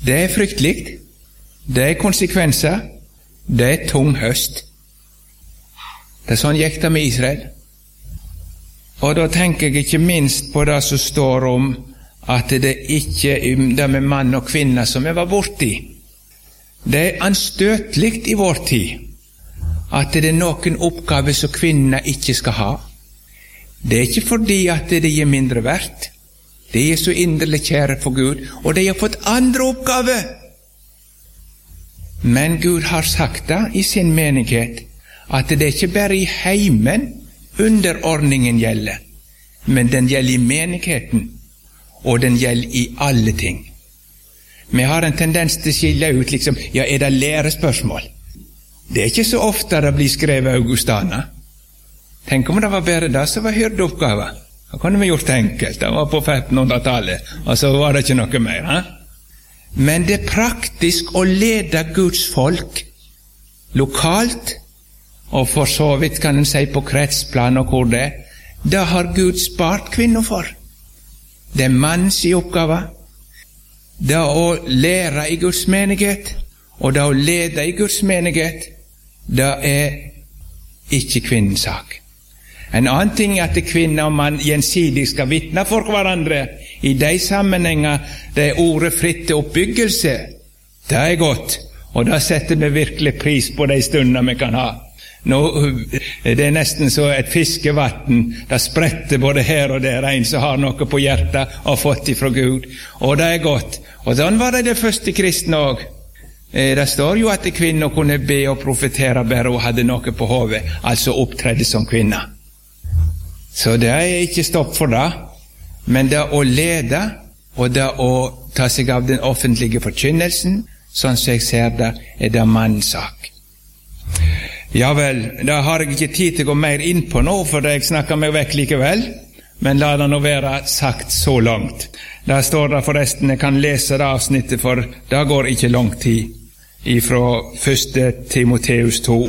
Det fryktelig, det konsekvenser, det tung høst. Det sånn gikk det med Israel. Og da tenker jeg ikke minst på det som står om at det ikke det med mann og kvinne som jeg var borti. Det anstøtelig i vår tid at det noen oppgaver som kvinner ikke skal ha. Det ikke fordi at de mindre verdt. De så inderlig kjære for Gud, og de har fått andre oppgaver. Men Gud har sagt det i sin menighet, at det ikke bare i heimen underordningen gjelder, men den gjelder i menigheten, og den gjelder i alle ting. Vi har en tendens til å skille ut, liksom, ja, det lærespørsmål? Det ikke så ofte det blir skrevet Augustana. Tenk om det var bare det som var hyrdeoppgaver. Da kunne vi gjort det enkelt. Det var på 1500-tallet, og så var det ikke noe mer. Men det praktisk å lede Guds folk lokalt, og for så vidt kan en si på kretsplan og hvor det har Gud spart kvinner for. Det manns i oppgave. Det å lære i Guds menighet, og det å lede i Guds menighet, det ikke kvinnens sak. En annen ting at kvinne og mann gjensidig skal vitne for hverandre i de sammenhenger det ordet fritt til oppbyggelse. Det godt, og da setter vi virkelig pris på de stunder vi kan ha. Nå, det nesten så et fiskevatten, det spretter både her og der, en som har noe på hjertet og fått ifra Gud, og det godt. Og sånn var det første kristne også. Det står jo at kvinner kunne be og profetere bare og hadde noe på hodet, altså opptredde som kvinner. Så det ikke stopp for det, men det å lede, og det å ta seg av den offentlige forkynnelsen, sånn som jeg ser det, det mannens sak. Ja vel, da har jeg ikke tid til å gå mer inn på nå, for jeg snakker meg vekk likevel, men la det nå være sagt så langt. Der står det forresten, jeg kan lese det avsnittet, for det går ikke lang tid, ifra 1. Timoteus 2.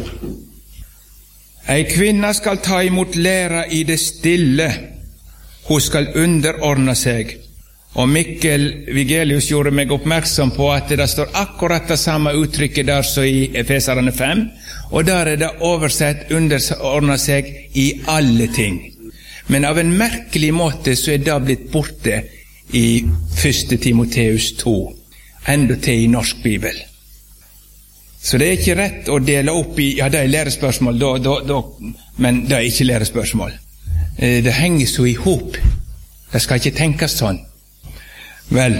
Ei kvinne skal ta imot læra i det stille, hun skal underordne seg. Og Mikkel Vigelius gjorde meg oppmerksom på at det står akkurat det samme uttrykket der som i Efeserne 5, og der det oversett underordne seg i alle ting. Men av en merkelig måte så det blitt borte i 1. Timoteus 2, enda til i norsk bibel. Så det ikke rett å dele opp i, ja, det lærespørsmål, men det ikke lærespørsmål. Det henger så i hop. Det skal ikke tenkes sånn. Vel,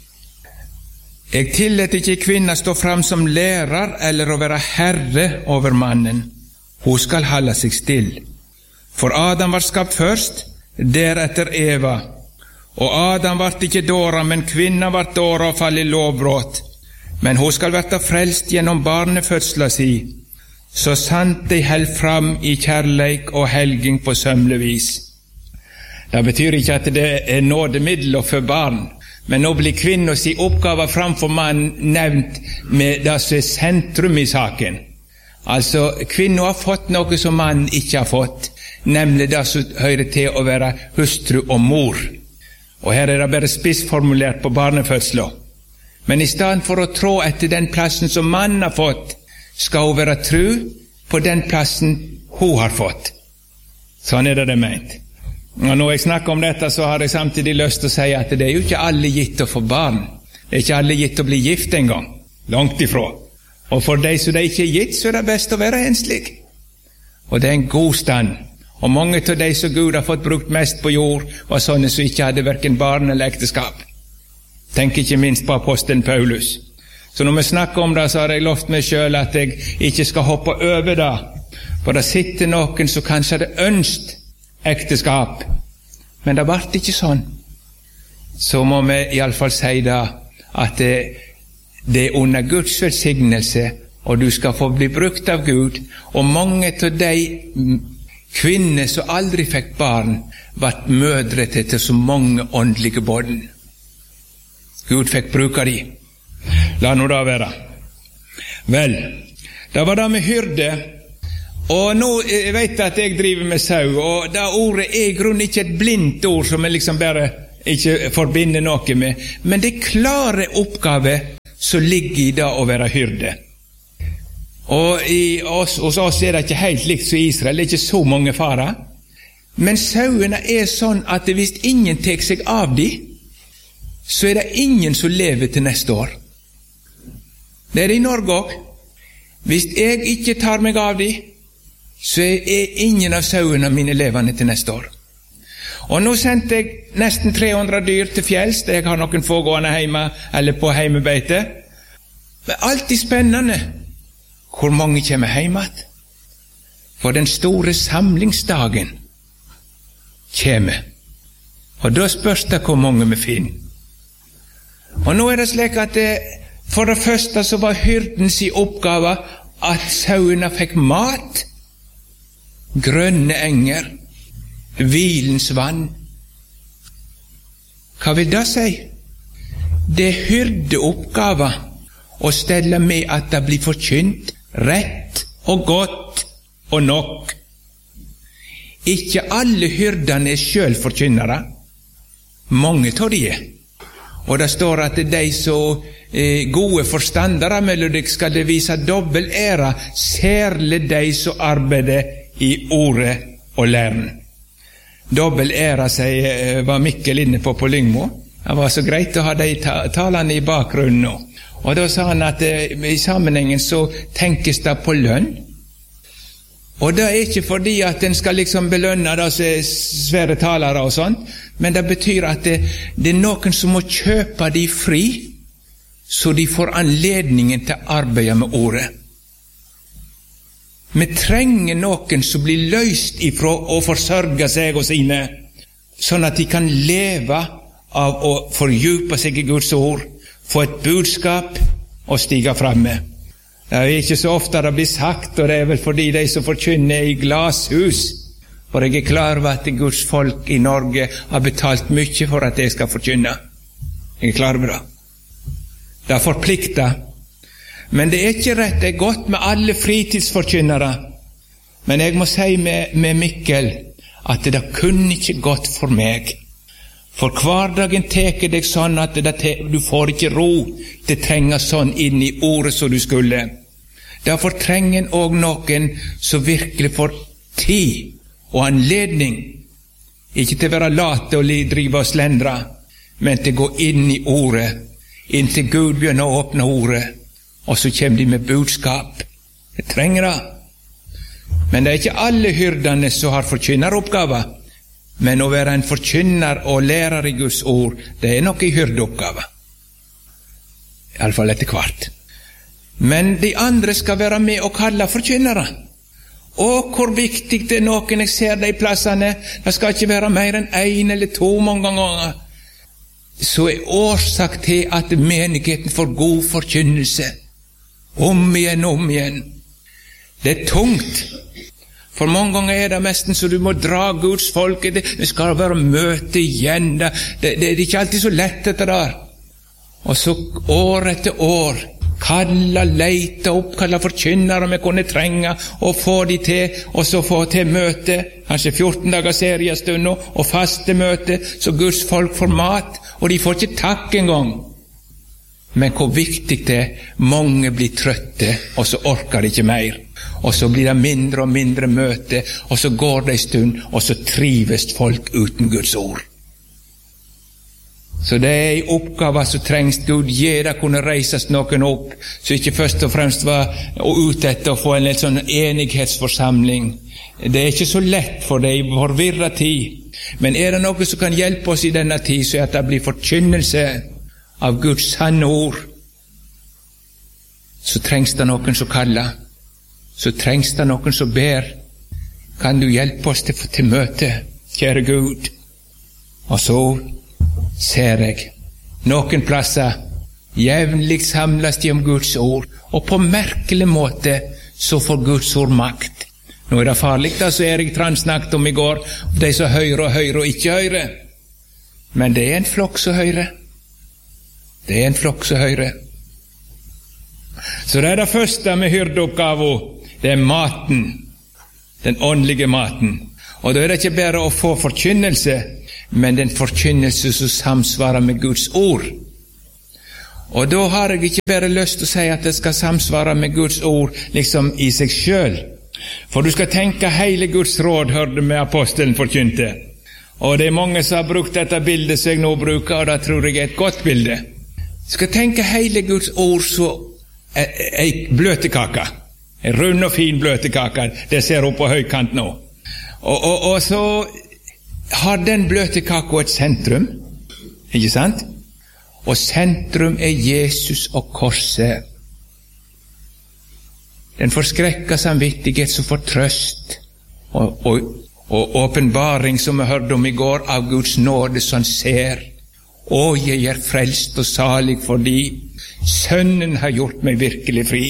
jeg tillot ikke kvinna stå fram som lærer eller å være herre over mannen. Hun skal holde seg still. For Adam var skapt først, deretter Eva. Og Adam vart ikke dåra, men kvinna vart dåra og fall i lovbrott. Men hun skal verta frelst gjennom barnefødsla si, så sant de held fram i kjærleik og helging på sømlevis. Det betyr ikke at det nådemiddel å fø barn, men nå blir kvinna si oppgave framfor mann nevnt med det som sentrum i saken. Altså, kvinna har fått noe som mann ikke har fått, nemlig det som hører til å være hustru og mor. Og her det bare spissformulert på barnefødsla. Men i stedet for å trå etter den plassen som mannen har fått, skal hun være tru på den plassen hun har fått. Sånn det ment. Og når jeg snakker om dette, så har jeg samtidig lyst til å si at det jo ikke alle gitt å få barn. Det ikke alle gitt å bli gift en gang. Langt ifra. Og for de som det ikke gitt, så det best å være enslig. Og det en god stand. Og mange av de som Gud har fått brukt mest på jord, var sånne som ikke hadde hverken barn eller ekteskap. Tenk ikke minst på apostelen Paulus. Så når vi snakker om det, så har jeg lovt meg selv at jeg ikke skal hoppe over det. For det sitter noen som kanskje hadde ønsket ekteskap, men det ble ikke sånn. Så må vi i alle fall si det, at det under Guds velsignelse, og du skal få bli brukt av Gud, og mange av de kvinner som aldri fikk barn, ble mødre til så mange åndelige barn. Gud fikk bruke de. La nå da være. Vel, det var det med hyrde. Og nå jeg vet at jeg driver med sau, og det ordet i grunnen ikke et blindt ord som jeg liksom bare ikke forbinder noe med, men det klare oppgave som ligger i det å være hyrde. Og hos oss det ikke helt likt som Israel, det ikke så mange farer. Men sauene sånn at hvis ingen tar seg av de, så det ingen som lever til neste år. Det det i Norge også. Hvis jeg ikke tar meg av de, så ingen av sauene mine levende til neste år. Og nå sendte jeg nesten 300 dyr til fjells, der jeg har noen få gående hjemme, eller på heimebeite. Det alltid spennende hvor mange kommer hjem igjen. For den store samlingsdagen kommer. Og da spørs det hvor mange vi finner. Og nå det slik at for det første så var hyrdens oppgave at sauene fikk mat, grønne enger, hvilens vann. Hva vil det si? Det hyrdeoppgave å stelle med at det blir forkynt rett og godt og nok. Ikke alle hyrdene selv forkynnere. Mange av de Og det står at de så gode forstandere mellom dere skal det vise dobbel ære, særlig de som arbeider i ordet og læren. Dobbel ære, var Mikkel inne på Lyngmo. Det var så greit å ha de talene i bakgrunnen nå. Og da sa han at i sammenhengen så tenkes det på lønn. Og det ikke fordi at en skal liksom belønne disse svære talere og sånt, men det betyr at det noen som må kjøpe de fri, så de får anledningen til å arbeide med ordet. Vi trenger noen som blir løst ifra å forsørge seg og sine, sånn at de kan leve av å fordype seg i Guds ord, få et budskap og stige fremme. Det ikke så ofte det blir sagt, og det vel fordi de som forkynner i glashus, for jeg klar over at Guds folk i Norge har betalt mye for at jeg skal forkynne. Jeg klar over det. Det forplikter. Men det ikke rett, det godt med alle fritidsforkynnere. Men jeg må si med Mikkel at det kunne ikke gått for meg. For hverdagen teker deg sånn at du får ikke ro til trenger sånn inn i ordet som du skulle. Derfor trenger en også noen som virkelig får tid og anledning, ikke til å være late og drive og slendre, men til å gå inn i ordet, inntil Gud begynner å åpne ordet, og så kommer de med budskap. Det trenger det. Men det ikke alle hyrdene som har forkynneroppgaver, men å være en forkynner og lærer i Guds ord, det noe i hyrdeoppgave. I alle fall etter hvert. Men de andre skal være med og kalle forkynnere. Og hvor viktig det noen jeg ser de plassene, det skal ikke være mer enn 1 eller 2 mange ganger. Så årsak til at menigheten får god forkynnelse. Om igjen. Det tungt. For mange ganger det nesten så du må dra Guds folk. Det skal være møte igjen. Det ikke alltid så lett dette der. Og så år etter år kalla, leite, oppkalla forkynnere vi kunne trenge, og få de til, og så få til møte, kanskje 14 dager seriestund nå, og faste møte, så Guds folk får mat, og de får ikke takk engang. Men hvor viktig det mange blir trøtte, og så orker de ikke mer, og så blir det mindre og mindre møte, og så går det en stund, og så trives folk uten Guds ord. Så det en oppgave som trengs Gud gir, det kunne reises noen opp, så ikke først og fremst var ute etter å få en litt sånn enighetsforsamling. Det ikke så lett for det i forvirret tid, men det noe som kan hjelpe oss i denne tid, så at det blir forkynnelse av Guds sanne ord, så trengs det noen som kaller, så trengs det noen som ber. Kan du hjelpe oss til møte, kjære Gud? Og så ser jeg noen plasser jevnlig samles de om Guds ord, og på merkelig måte så får Guds ord makt. Nå det farlig da, så jeg snakket om i går, de som hører og hører og ikke hører. Men det en flokk som hører. Det en flokk som hører. Så det første med hyrdeoppgaven, det maten, den åndelige maten. Og da det ikke bare å få forkynnelse, men den forkynnelse som samsvarer med Guds ord. Og da har jeg ikke bare lyst til å si at det skal samsvare med Guds ord liksom i seg selv. For du skal tenke hele Guds råd, hørte med apostelen forkynte. Og det mange som har brukt dette bildet som jeg nå bruker, og det tror jeg et godt bilde. Du skal tenke hele Guds ord så ei bløtekake. En rund og fin bløtekake, det ser opp på høykant nå. Og så har den bløtekaka et sentrum, ikke sant? Og sentrum Jesus og korset. Den forskrekka samvittighet som får trøst, og åpenbaring som vi hørte om i går, av Guds nåde som ser. Å, jeg frelst og salig fordi Sønnen har gjort meg virkelig fri.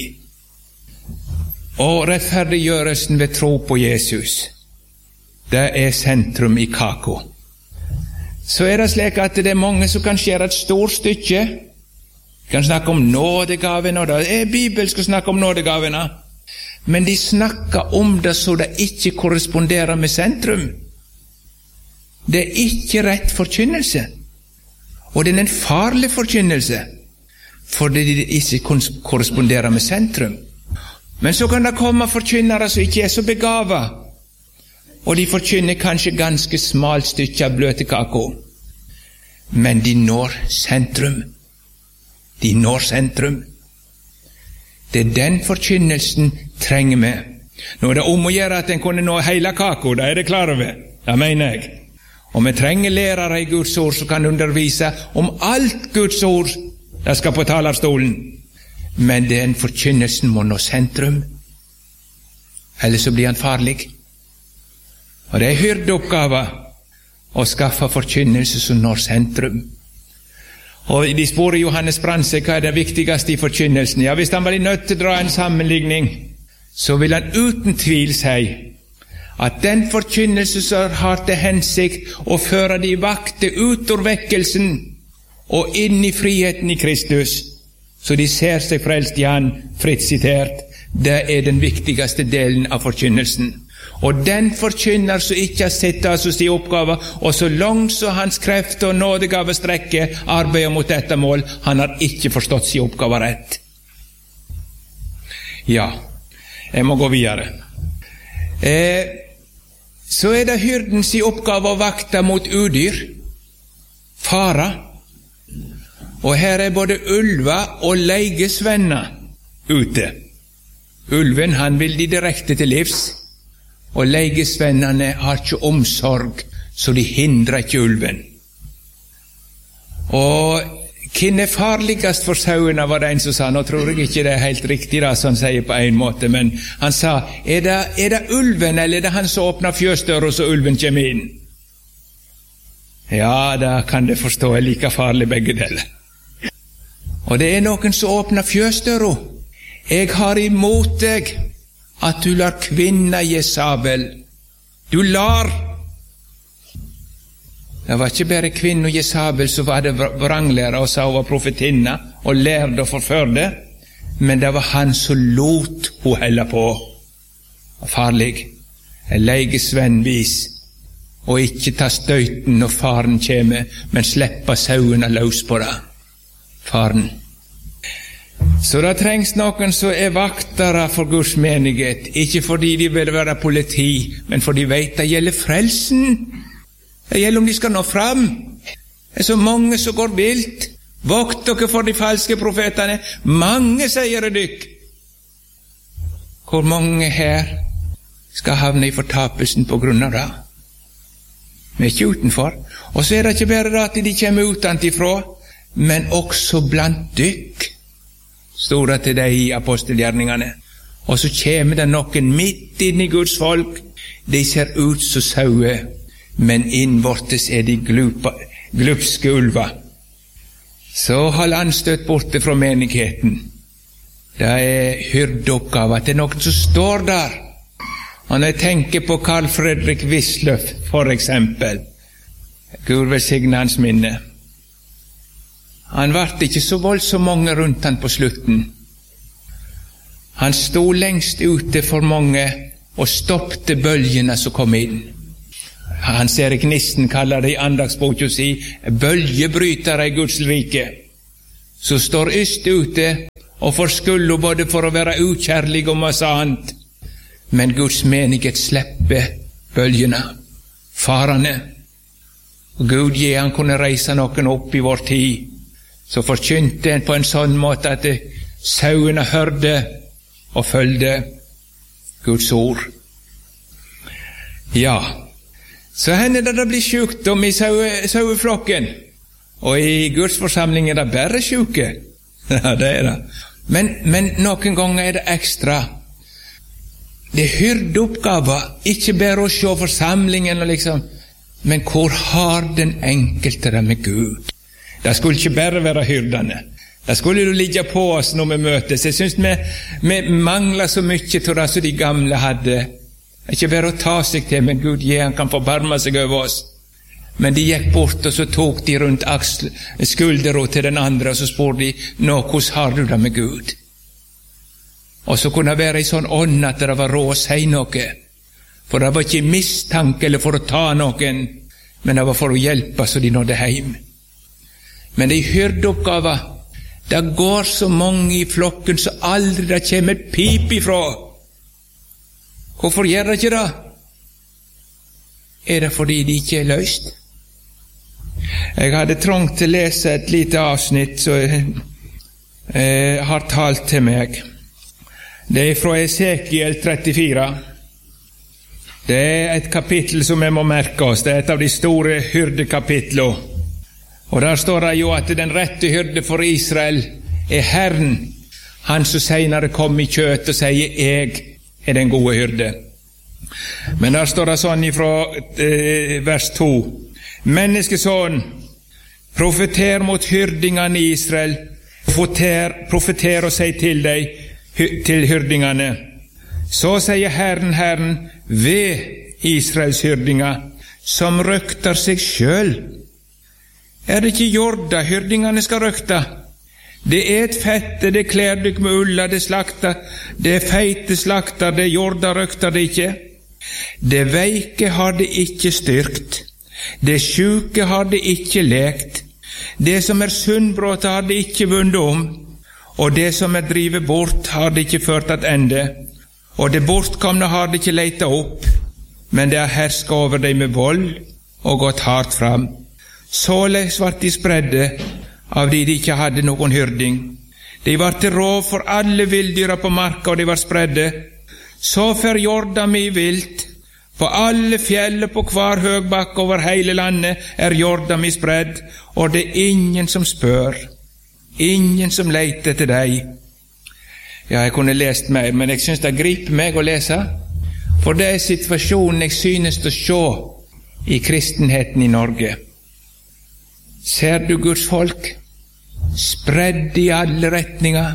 Og rettferdiggjørelsen ved tro på Jesus, det sentrum i kako. Så det slik at det mange som kan skjære et stort stykke. Vi kan snakke om nådegavene, og det bibelsk å snakke om nådegavene. Men de snakker om det så det ikke korresponderer med sentrum. Det ikke rett forkynnelse. Og det en farlig forkynnelse, fordi det ikke korresponderer med sentrum. Men så kan det komme forkynnere som ikke så begavet, og de forkynner kanskje ganske smalt stykke av bløtekaka. Men de når sentrum. De når sentrum. Det den forkynnelsen trenger vi. Nå det om å gjøre at en kunne nå hele kaka, det det klar over. Det mener jeg. Og vi trenger lærere i Guds ord som kan undervise om alt Guds ord. Det skal på talerstolen. Men den forkynnelsen må nå sentrum. Ellers så blir han farlig. Og det hyrdeoppgave å skaffe forkynnelse som når sentrum. Og de spør Johannes Brandtzæg hva det viktigste i forkynnelsen. Ja, hvis han var nødt til å dra en sammenligning, så vil han uten tvil si at den forkynnelse som har til hensikt å føre de vakte ut ur vekkelsen og inn i friheten i Kristus, så de ser seg frelst i Han, fritt sitert, det den viktigste delen av forkynnelsen. Og den forkynner som ikke har sett altså sin oppgave, og så langt så hans kreft og nådegave strekker arbeider mot dette mål, han har ikke forstått sin oppgave rett. Ja, jeg må gå videre. Så det hyrdens oppgave å vakte mot udyr, fara, og her både ulver og leigesvenner ute. Ulven, han vil de direkte til livs, og leigesvennerne har ikke omsorg, så de hindrer ikke ulven. Og hvem farligast for sauene, var det en som sa. Nå tror jeg ikke det helt riktig da, som han sier på en måte, men han sa, det ulven, eller det han som åpner fjøsdøra så ulven kommer inn? Ja, da kan det forstå, like farlig begge deler. Og det noen som åpner fjøsdøra. Jeg har imot deg at du lar kvinna Jesabel. Du lar. Det var ikke bare kvinna Jesabel som var det vranglærer og sa hun var profetinna og lærde og forførde, men det var han som lot hun helle på. Farlig. En leigesvennvis, og ikke ta støyten når faren kommer, men sleppa sauene løs på det. Faren. Så det trengs noen som vaktere for Guds menighet, ikke fordi de vil være politi, men fordi de vet det gjelder frelsen. Det gjelder om de skal nå fram. Det så mange som går vilt. Vokt dere for de falske profetene. Mange, sier dykk. Hvor mange her skal havne i fortapelsen på grunn av det? Vi ikke utenfor. Og så det ikke bare at de kommer utenfra, men også blant dykk. Står det til deg i apostelgjerningene. Og så kommer det noen midt inn i Guds folk. De ser ut som sauer, men innvortes de glupske ulver. Så hold anstøt borte fra menigheten. Det hyrdeoppgave at det noen som står der. Og når jeg tenker på Carl Fredrik Wisløff, for eksempel, Gud velsigne hans minne, han vart ikke så voldsomt mange rundt han på slutten. Han stod lengst ute for mange og stoppte bølgene som kom inn. Hans Erik Nissen kaller det i andagsboka si bølgebrytere i Guds rike. som står yst ute og får skulda både for å være ukjærlig og masse annet. Men Guds menighet slipper bølgene, farene. Og Gud gir han kunne reise noen opp i vår tid, så forkynte han på en sånn måte at sauene hørte og følgde Guds ord. Ja, så hender det blir sjukdom i saueflokken, og i Guds forsamling det bare sjuke. Ja, det det. Men noen ganger det ekstra. Det hyrdeoppgaver, ikke bare å se forsamlingen liksom, men hvor har den enkelte det med Gud? Det skulle ikke bare være hyrdene. Det skulle jo ligge på oss når vi møtes. Jeg synes vi mangler så mye til det som de gamle hadde. Ikke bare å ta seg til, men Gud han kan forbarme seg over oss. Men de gikk bort, og så tok de rundt skuldra til den andre, og så spør de, nå, hvordan har du det med Gud? Og så kunne det være i sånn ånd at det var råd å si noe. For det var ikke mistanke eller for å ta noen, men det var for å hjelpe så de nådde hjem. Men det hyrdeoppgaver, det går så mange i flokken så aldri det kommer et pip ifra. Hvorfor gjør det ikke det? Det fordi de ikke løst? Jeg hadde trengt til å lese et lite avsnitt som har talt til meg. Det fra Esekiel 34. Det et kapittel som vi må merke oss. Det et av de store hyrdekapitlene. Og der står det jo at den rette hyrde for Israel Herren, han som senere kom i kjøtt og sier, jeg den gode hyrde. Men der står det sånn ifra vers 2. Menneskeson, profeter mot hyrdingene i Israel, profeter og si til deg, til hyrdingene. Så sier Herren, ved Israels hyrdinger, som røkter seg sjøl. Det ikke jorda hyrdingene skal røkta? Det et fette, det klær dykk med ulla, det slakta, det feite slakter, det jorda røkter det ikke. Det veike har det ikke styrkt, det sjuke har det ikke lekt, det som sunnbråte har det ikke vunnet om, og det som drivet bort har det ikke ført at ende, og det bortkomne har det ikke leita opp, men det har hersket over dem med vold og gått hardt fram. Således var de spredde av de ikke hadde noen hyrding. De var til rov for alle villdyra på marka, og de var spredde. Så fer jorda mi vilt. På alle fjellet på hver høgbakke over hele landet jorda mi spredd, og det ingen som spør, ingen som leiter etter deg. Ja, jeg kunne lest mer, men jeg synes det griper meg å lese, for det situasjonen jeg synes å se i kristenheten i Norge. Ser du Guds folk? Spredd i alle retninger.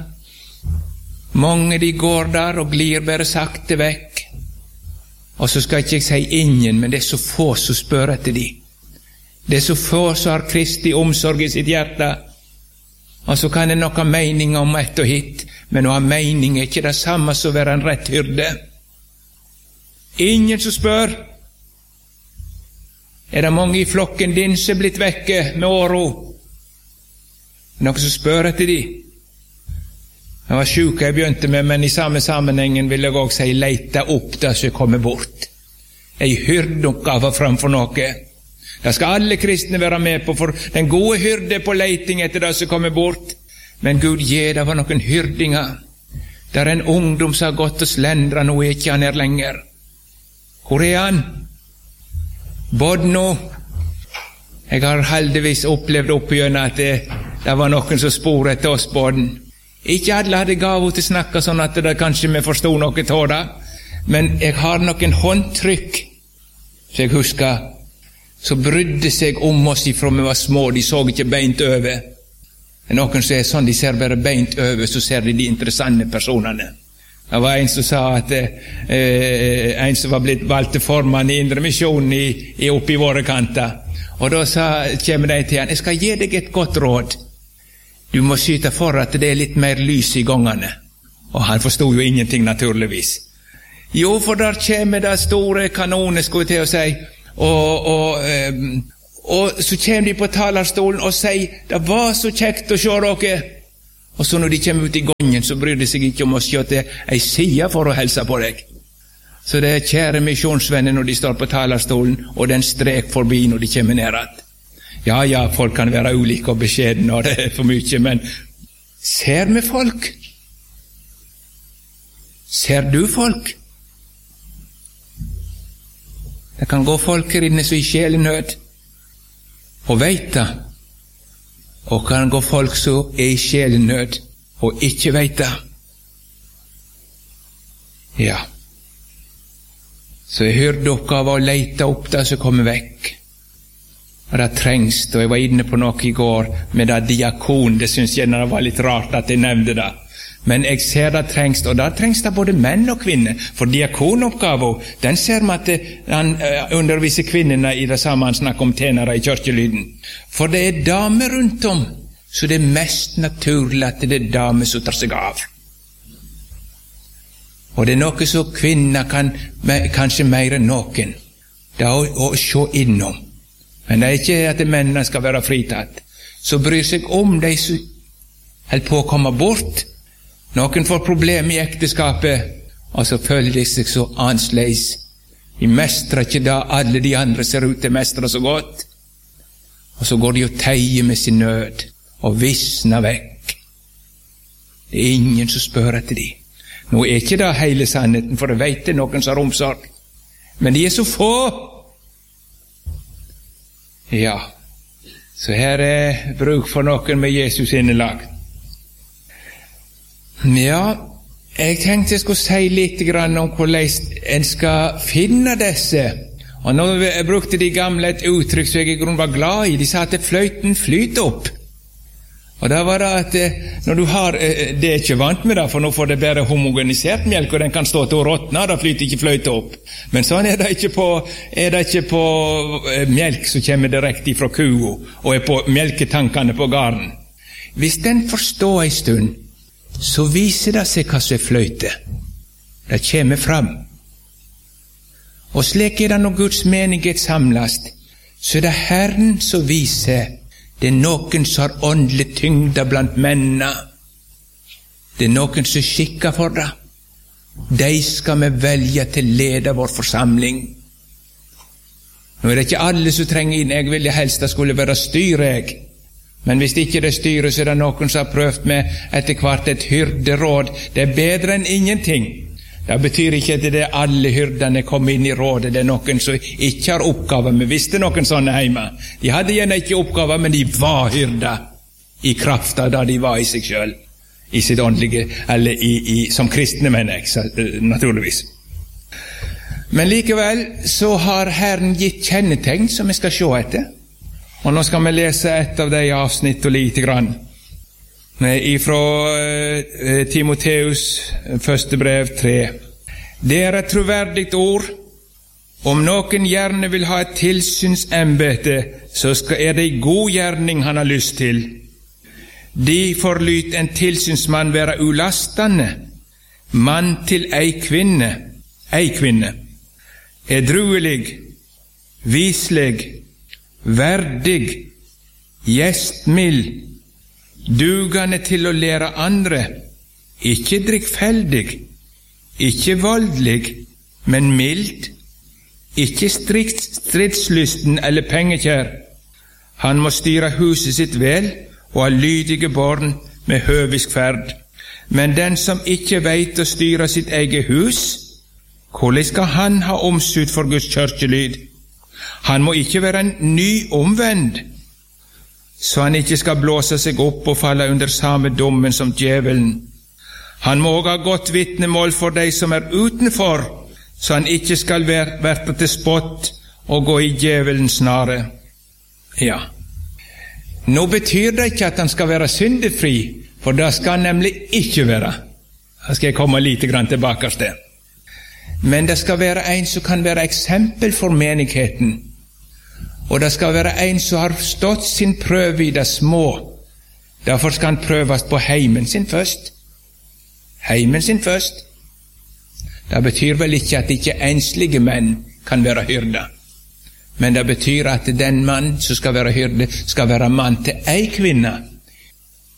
Mange de går der og glir bare sakte vekk. Og så skal ikke jeg si ingen, men det så få som spør etter de. Det så få som har Kristi omsorg i sitt hjerte. Og så kan det nok ha mening om ett og hitt, men å ha mening ikke det samme som å være en rett hyrde. Ingen som spør. Det mange i flokken din som blitt vekke med åro? Noen som spør etter de? Jeg var sjuk jeg begynte med, men i samme sammenhengen vil jeg også si leite opp det som kommer bort. En hyrdeoppgave framfor noe. Det skal alle kristne være med på, for den gode hyrde på leiting etter det som kommer bort. Men Gud gir det var noen hyrdinger. Det en ungdom som har gått og slendret, nå ikke han lenger. Hvor han? Bodno. Jeg har heldigvis opplevd oppigjennom at det var noen som spor etter oss, Bodden. Ikke alle hadde gav til å snakke sånn at det kanskje vi forstod noe av det, men jeg har noen håndtrykk, så jeg husker, så brydde seg om oss ifra vi var små, de så ikke beint over. Noen som sånn, de ser bare beint over, så ser de interessante personene. Det var en som sa at en som var blitt valgt til formann i Indre Misjon oppe i våre kanter. Og da kommer de til han, jeg skal gi deg et godt råd. Du må syte for at det litt mer lys i gangene. Og han forstod jo ingenting naturligvis. Jo, for der kommer det store kanoner, skulle jeg til å si, og så kommer de på talerstolen og sier, det var så kjekt å se dere. Og så når de kommer ut i gangen, så bryr de seg ikke om å skjøte ei side for å helse på deg. Så det er kjære misjonsvenner når de står på talerstolen, og den strek forbi når de kommer ned att. Ja, folk kan være ulike og beskjedne, og det er for mye, men ser vi folk? Ser du folk? Det kan gå folk her inne som i sjelenød, og veita, og kan gå folk som er i sjelenød, og ikke veita. Ja. Så jeg hørte oppgave å leite opp det som kommer vekk. Og det trengs, og jeg var inne på noe i går med det diakon, det synes jeg det var litt rart at jeg nevnte det. Men jeg ser det trengs, og der trengs det både menn og kvinner, for diakonoppgaven, den ser man at han underviser kvinnerne i det samme han snakker om tjenere i kirkelyden. For det er damer rundt om, så det er mest naturlig at det er damer som tar seg av. Og det er noe som kvinner kan, kanskje mer enn noen, det er å se innom. Men det er ikke at mennene skal være fritatt, så bryr seg om de som holder på å komme bort. Noen får problem i ekteskapet, og så føler de seg så annerledes. De mestrer ikke da alle de andre ser ut til mestre så godt. Og så går de og teier med sin nød, og visner vekk. Det er ingen som spør etter de. Nå er ikke det hele sannheten, for jeg vet det er noen som har omsorg. Men de er så få. Ja, så her er bruk for noen med Jesus innelag. Ja, jeg tenkte jeg skulle si litt om hvordan en skal finne disse. Og nå brukte de gamle et uttrykk som jeg i grunnen var glad i. De sa at fløyten flyter opp. Og da var det at når du har, det er ikke vant med det, for nå får det bare homogenisert melk, og den kan stå til å råtne, da flyter ikke fløyte opp. Men sånn er det ikke på melk som kommer direkte fra kua, og er på melketankene på garden. Hvis den forstår en stund, så viser det seg hva som er fløyte. Det kommer fram. Og slik er det når Guds menighet samles, så er det Herren som viser. Det er noen som har åndelig tyngde blant mennene. Det er noen som skikker for det. De skal vi velge til lede vår forsamling. Nå er det ikke alle som trenger inn. Jeg ville helst det skulle være styre, jeg. Men hvis ikke det er styre, så er det noen som har prøvd med etter hvert et hyrderåd. Det er bedre enn ingenting. Det betyr ikke at det er alle hyrdene kommer inn i rådet. Det er noen som ikke har oppgaver. Vi visste noen sånne hjemme. De hadde gjerne ikke oppgaver, men de var hyrder i kraft av det de var i seg selv. I sitt åndelige, eller som kristne, mener jeg, naturligvis. Men likevel så har Herren gitt kjennetegn som vi skal se etter. Og nå skal vi lese et av de avsnitt og lite grann. Ifra Timoteus første brev 3. Det er et troverdigt ord. Om noen gjerne vil ha et tilsynsembete, så er det en god gjerning han har lyst til. De forlyt en tilsynsmann være ulastende, mann til ei kvinne, edruelig, vislig, verdig, gjestmild, dugende til å lære andre, ikke drikkfeldig, ikke voldelig, men mild, ikke stridslysten eller pengekjær. Han må styre huset sitt vel og ha lydige barn med høvisk ferd. Men den som ikke veit å styre sitt eget hus, hvordan skal han ha omsut for Guds kirkelyd? Han må ikke være en ny omvend, så han ikke skal blåse seg opp og falle under samme dommen som djevelen. Han må også ha godt vitnemål for de som er utenfor, så han ikke skal verte til spott og gå i djevelens snare. Ja, nå betyr det ikke at han skal være syndefri, for det skal han nemlig ikke være. Da skal jeg komme litt tilbake til det. Men det skal være en som kan være eksempel for menigheten, og det skal være en som har stått sin prøve i det små. Derfor skal han prøves på heimen sin først. Heimen sin først. Det betyr vel ikke at ikke enslige menn kan være hyrde, men det betyr at den mann som skal være hyrde, skal være mann til ei kvinne.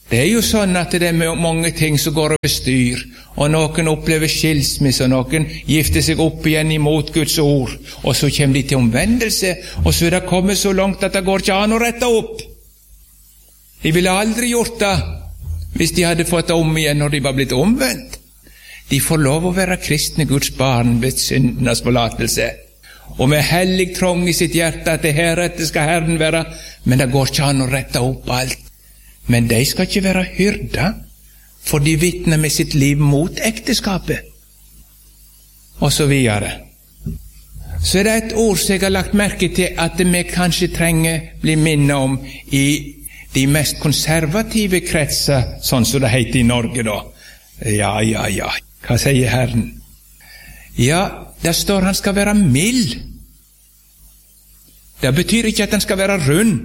Det jo sånn at det mange ting som går over styr, og noen opplever skilsmisse, og noen gifter seg opp igjen imot Guds ord, og så kommer de til omvendelse, og så det kommet så langt at det går ikke an å rette opp. De ville aldri gjort det hvis de hadde fått om igjen når de var blitt omvendt. De får lov å være kristne Guds barn ved syndenes forlatelse, og med hellig trong i sitt hjerte at det heretter skal Herren være, men det går ikke an å rette opp alt. Men de skal ikke være hyrda, for de vitner med sitt liv mot ekteskapet. Og så videre. Så det et ord som jeg har lagt merke til at vi kanskje trenger bli minnet om i de mest konservative kretser, sånn som det heter i Norge da. Ja. Hva sier Herren? Ja, der står han skal være mild. Det betyr ikke at han skal være rund.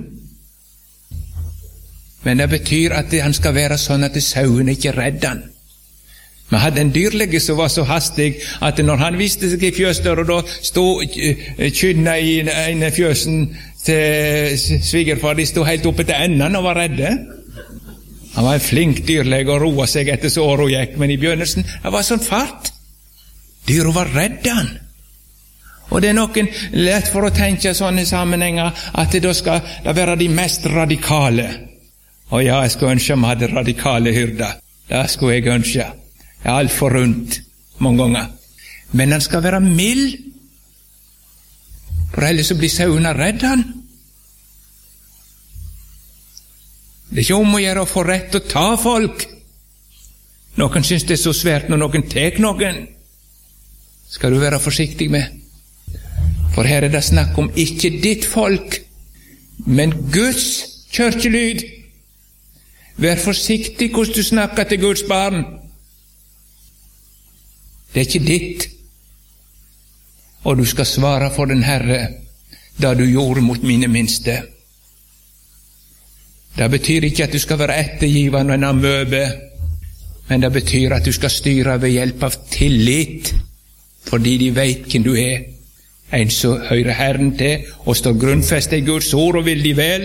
Men det betyr at han skal være sånn at sauen ikke redder han. Vi hadde en dyrlege som var så hastig at når han viste seg i fjøsdøra, da stod kyrne i en fjøsen til svigerfar, de stod helt oppe til enden og var redde. Han var en flink dyrlege og roa seg etter så året gikk, men i begynnelsen det var sånn fart. Dyra var redde han. Og det noen lett for å tenke sånne sammenhenger at det da skal det være de mest radikale. Og ja, jeg skulle ønske vi hadde radikale hyrder. Det skulle jeg ønske. Jeg alt for rundt mange ganger. Men han skal være mild, for ellers så blir sauene redd han. Det ikke om å gjøre å få rett å ta folk. Noen synes det så svært når noen tek noen. Skal du være forsiktig med. For her det snakk om ikke ditt folk, men Guds kirkelyd. Vær forsiktig hvordan du snakker til Guds barn. Det ikke ditt. Og du skal svare for den Herre, da du gjorde mot mine minste. Det betyr ikke at du skal være ettergivende og en amøbe, men det betyr at du skal styre ved hjelp av tillit, fordi de vet hvem du er. En som hører Herren til, og står grunnfestet i Guds ord, og vil de vel.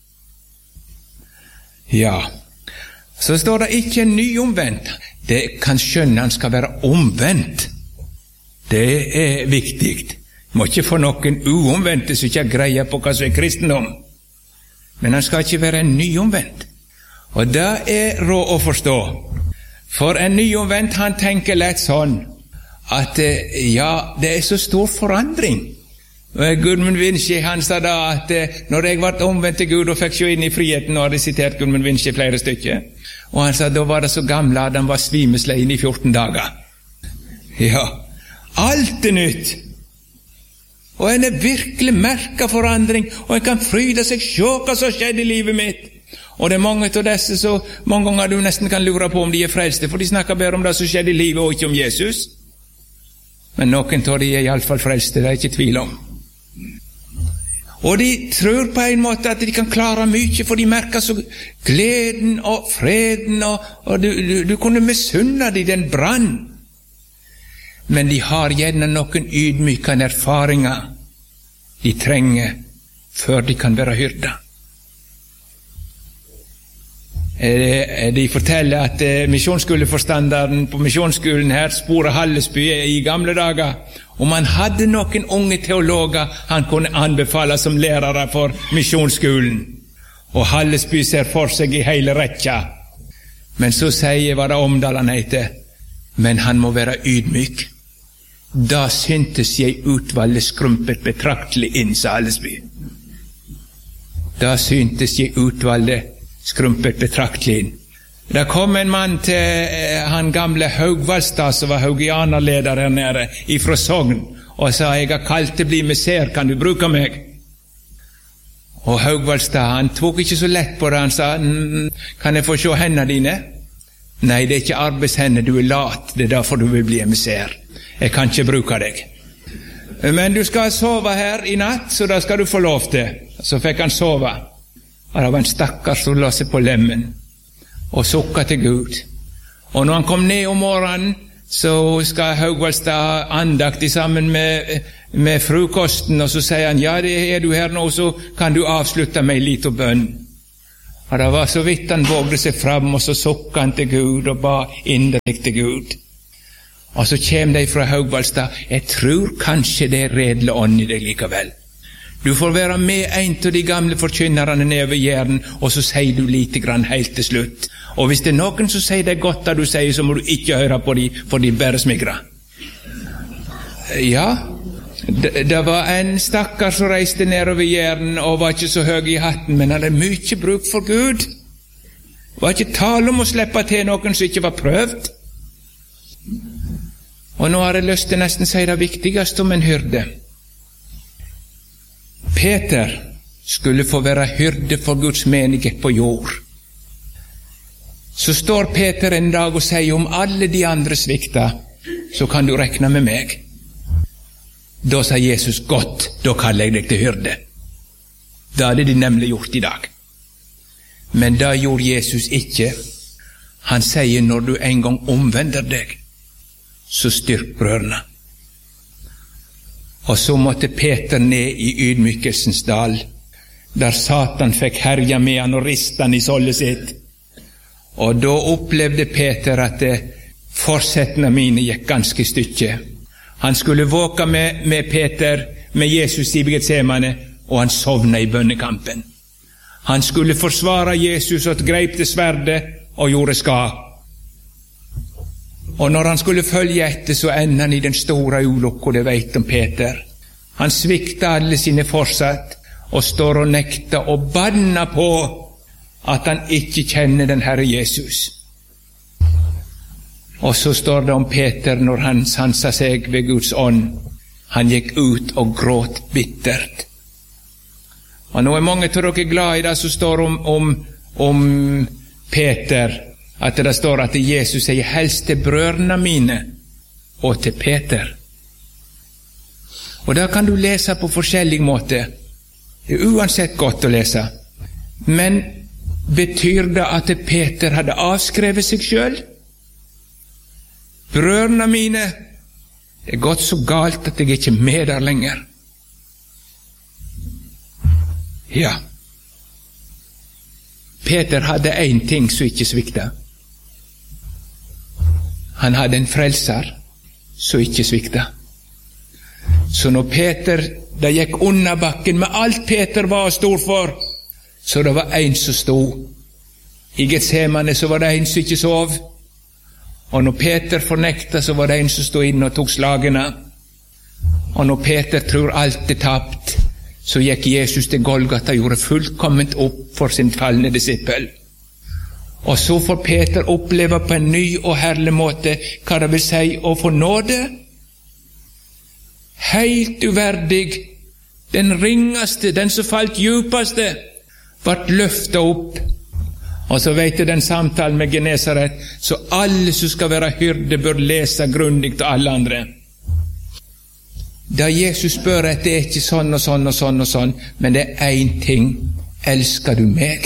Ja, så står det ikke nyomvendt. Det kan skjønne han skal være omvendt. Det er viktig. Må ikke få noen uomvendte som ikke har greie på hva som er kristendom. Men han skal ikke være en nyomvendt. Og det er råd å forstå. For en nyomvendt, han tenker lett sånn at ja, det er så stor forandring. Gudmund Vinci, han sa da at når jeg ble omvendt til Gud og fikk se inn i friheten, og hadde sitert Gudmund Vinci flere stykker, og han sa da var det så gamle at han var svimeslein i 14 dager. Ja, alt er nytt. Og en er virkelig merket forandring, og en kan fryde seg, se hva som skjedde i livet mitt. Og det er mange av disse så mange ganger du nesten kan lure på om de er frelste, for de snakker bare om det som skjedde i livet og ikke om Jesus. Men noen av de er i alle fall frelste, det er ikke tvil om. Og de tror på en måte at de kan klare mye, for de merker så gleden og freden, og du kunne misunne dem den brann. Men de har gjerne noen ydmykende erfaringer de trenger før de kan være hyrder. De forteller at misjonsskoleforstanderen på misjonsskolen her, Spore Hallesby, i gamle dager, om han hadde noen unge teologer han kunne anbefale som lærere for misjonsskolen. Og Hallesby ser for seg i hele rekka. Men så sier hva det Omdal han heter, men han må være ydmyk. Da syntes jeg utvalget skrumpet betraktelig inn, sa Hallesby. Da syntes jeg utvalget skrumpet betraktelig inn. Det kom en mann til han gamle Haugvaldstad, som var haugianerleder her nede, ifra Sogn, og sa, jeg har kalt til å bli misser, kan du bruke meg? Og Haugvaldstad, han tok ikke så lett på det, han sa, kan jeg få se hendene dine? Nei, det er ikke arbeidshender, du er lat, det er derfor du vil bli misser. Jeg kan ikke bruke deg. Men du skal sove her i natt, så da skal du få lov til. Så fikk han sove. Og det var en stakkar som la seg på lemmen og sukka til Gud. Og når han kom ned om morgenen, så skal Haugvaldstad ha andakt sammen med frukosten, og så sier han, ja, det er du her nå, så kan du avslutte med litt bønn. Og det var så vidt han vågde seg fram, og så sukket han til Gud og ba inderlig til Gud. Og så kommer de fra Haugvaldstad. Jeg tror kanskje det er redelig ånd i deg likevel. Du får være med en av de gamle forkynnerne nede ved Jæren, og så sier du lite grann helt til slutt. Og hvis det er noen som sier det er godt det du sier, så må du ikke høre på de, for de bærer smigre. Ja, det var en stakkar som reiste nede ved Jæren og var ikke så høy i hatten, men han hadde mye bruk for Gud. Det var ikke tale om å slippe til noen som ikke var prøvd. Og nå har jeg lyst til nesten si det viktigste om en hyrde. Peter skulle få være hyrde for Guds menighet på jord. Så står Peter en dag og sier om alle de andre svikta, så kan du rekne med meg. Da sa Jesus, godt, da kaller jeg deg til hyrde. Det hadde de nemlig gjort i dag. Men det gjorde Jesus ikke. Han sier, når du en gang omvender deg, så styrk brødrene. Og så måtte Peter ned i ydmykelsens dal, der Satan fikk herja med han og riste han i sollet sitt. Og da opplevde Peter at forsettene mine gikk ganske stykke. Han skulle våke med Peter, med Jesus i Getsemane, og han sovna i bønnekampen. Han skulle forsvare Jesus og greip til sverdet og gjorde skade. Og når han skulle følge etter, så enda han i den store ulukka, det vet om Peter. Han svikta alle sine forsatt, og står og nekta og banna på at han ikke kjenner den Herre Jesus. Og så står det om Peter når han sansa seg ved Guds ånd. Han gikk ut og gråt bittert. Og nå er mange til dere glad i det som står om Peter, at det står at Jesus sier helst til brødrene mine og til Peter. Og da kan du lese på forskjellig måte. Det er uansett godt å lese. Men betyr det at Peter hadde avskrevet seg selv? Brødrene mine, det er gått så galt at jeg ikke er med der lenger. Ja. Peter hadde en ting som ikke svikta. Han hadde en frelser som ikke svikta. Så når Peter, det gikk under bakken med alt Peter var stor for, så det var en som stod. I Getsemane så var det en som ikke sov. Og når Peter fornekta, så var det en som stod inn og tok slagene. Og når Peter tror alt er tapt, så gikk Jesus til Golgata og gjorde fullkomment opp for sin falne disippel. Og så får Peter oppleve på en ny og herlig måte hva det vil si å få nåde. Helt uverdig, den ringeste, den som falt djupeste, vart løftet opp. Og så vet du den samtalen med Genesaret, så alle som skal være hyrde bør lese grundig til alle andre. Da Jesus spør at det er ikke sånn og sånn og sånn og sånn, men det er en ting. Elsker du meg?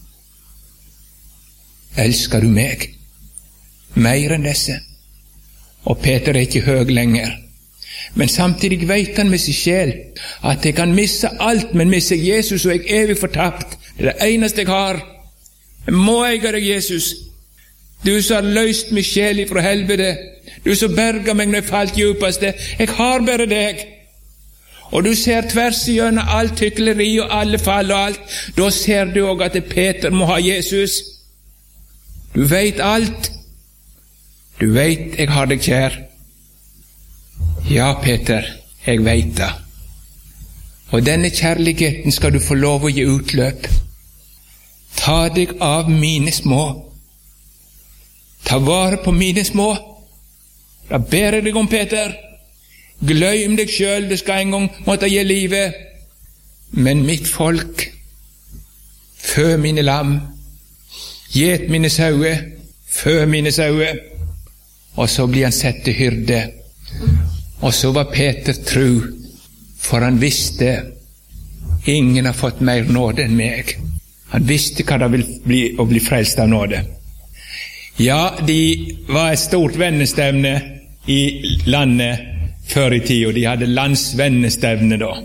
Elsker du meg? Mer enn disse. Og Peter er ikke høy lenger. Men samtidig vet han med sin sjel at jeg kan misse alt, men misser Jesus og jeg er evig fortapt. Det er det eneste jeg har. Jeg må eie deg, Jesus. Du som har løst min sjel ifra helvete. Du som berga meg når jeg falt djupeste. Jeg har bare deg. Og du ser tvers igjennom alt hykleri og alle fall og alt. Da ser du også at Peter må ha Jesus. Du vet alt. Du vet jeg har deg kjær. Ja, Peter, jeg vet det. Og denne kjærligheten skal du få lov å gi utløp. Ta deg av mine små. Ta vare på mine små. Da ber jeg deg om, Peter. Gløym deg sjøl, det skal en gang måtte gi livet. Men mitt folk, fø mine lam, gjet mine sauer, fø mine sauer. Og så blir han sett til hyrde. Og så var Peter tru, for han visste ingen har fått mer nåde enn meg. Han visste hva det vil bli å bli frelst av nåde. Ja, de var et stort vennestevne i landet før i tida. De hadde landsvennestevne da.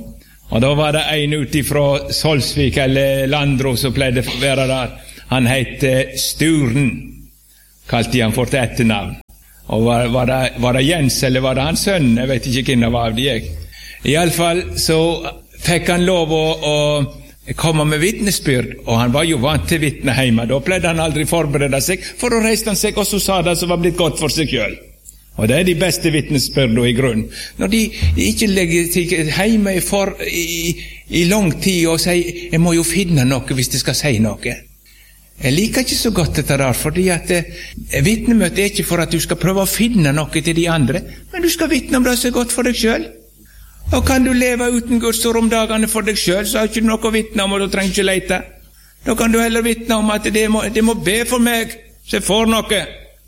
Og da var det en ut ifra Solsvik eller Landro som pleide å være der. Han het Sturen, kalte han for til etternavn. Og var det Jens, eller var det hans sønn? Jeg vet ikke hvem det var av de jeg. I alle fall så fikk han lov å komme med vittnesbyrd, og han var jo vant til vittne hjemme. Da pleide han aldri forberede seg, for da reiste han seg og så sa det som var blitt godt for seg selv. Og det er de beste vittnesbyrd i grunn. Når de ikke legger seg hjemme i lang tid og sier, jeg må jo finne noe hvis de skal si noe. Jeg liker ikke så godt dette der, fordi at vittnemøte er ikke for at du skal prøve å finne noe til de andre, men du skal vittne om det som er godt for deg selv. Og kan du leve uten Guds ord om dagene for deg selv, så har du ikke noe å vittne om, og du trenger ikke lete. Da kan du heller vittne om at de må be for meg, så jeg får noe.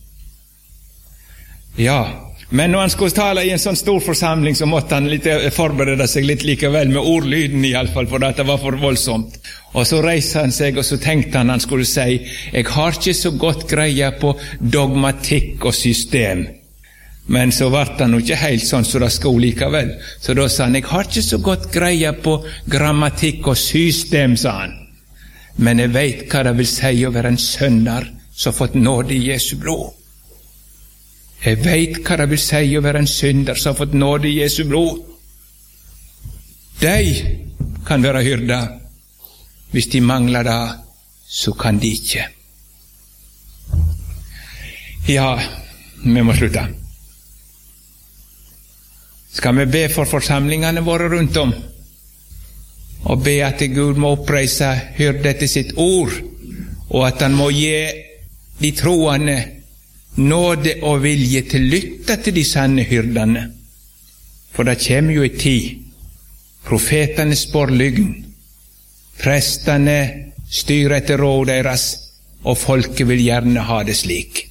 Ja, men når han skulle tale i en sånn stor forsamling, så måtte han forberede seg litt likevel med ordlyden i alle fall, for det var for voldsomt. Og så reiste han seg, og så tenkte han skulle si, jeg har ikke så godt greie på dogmatikk og system. Men så ble han jo ikke helt sånn som det skulle likevel. Så da sa han, jeg har ikke så godt greie på grammatikk og system, sa han. Men jeg vet hva det vil si å være en sønner som har fått nåde i Jesu blod. Jeg vet hva det vil si å være en synder som har fått nåde i Jesu blod. De kan være hyrder. Hvis de mangler det, så kan de ikke. Ja, vi må slutte. Skal vi be for forsamlingene våre rundt om, og be at Gud må oppreise hyrde etter sitt ord, og at han må gi de troende nåde og vilje til lytte til de sanne hyrdene. For det kommer jo en tid, profetene spår lygn, prestene styrer etter råd deres, og folket vil gjerne ha det slik.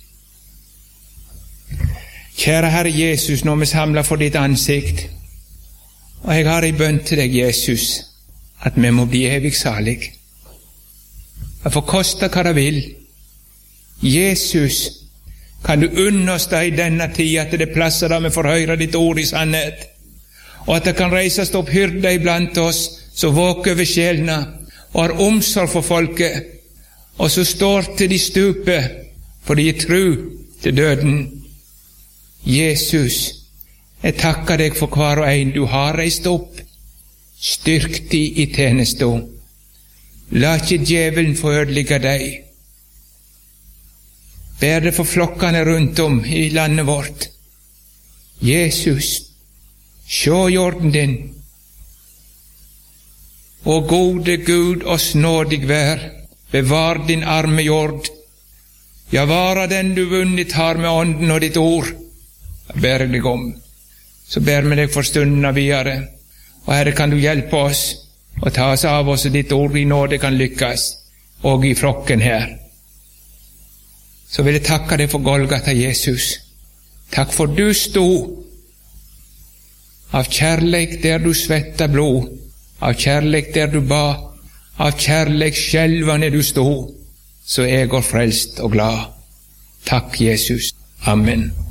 Kjære Herre Jesus, når vi samler for ditt ansikt, og jeg har en bønn til deg, Jesus, at vi må bli evig salig. Det får koste hva det vil. Jesus, kan du unne oss da i denne tid at det er plasser der vi får høre ditt ord i sannhet, og at det kan reises opp hyrder iblant oss som våker over sjelene og har omsorg for folket, og så står til de stuper for de er tru til døden. Jesus, jeg takker deg for hver og en du har reist opp. Styrk de i tjeneste. La ikke djevelen få ødelegge deg. Ber det for flokkene rundt om i landet vårt. Jesus, sjå jorden din. Å gode Gud oss nådig vær, bevar din arme jord. Ja, vara den du vunnet har med ånden og ditt ord. Jeg ber deg om. Så ber vi deg for stundene videre. Og Herre, kan du hjelpe oss og ta oss av oss, og ditt ord i nåde kan lykkes, og i flokken her. Så vil jeg takke deg for Golgata, Jesus. Takk for du stod av kjærleik der du svetta blod, av kjærleik der du ba, av kjærleik skjelvende du stod, så jeg går frelst og glad. Takk, Jesus. Amen.